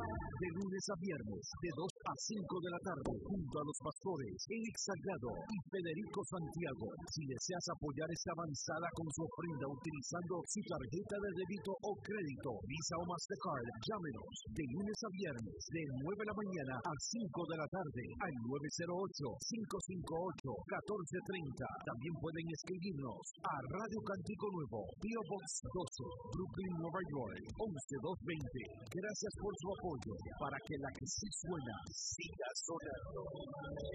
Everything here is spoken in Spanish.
De lunes a viernes, de 2 a 5 de la tarde, junto a los pastores Eric Sagrado y Federico Santiago. Si deseas apoyar esta avanzada con su ofrenda utilizando su tarjeta de débito o crédito, Visa o Mastercard, llámenos de lunes a viernes, de 9 de la mañana a 5 de la tarde, al 908-558-1430. También pueden escribirnos a Radio Cántico Nuevo, P.O. Box 12, Brooklyn, Nueva York, 11220. Gracias por su apoyo para que la que sí suena siga sonando.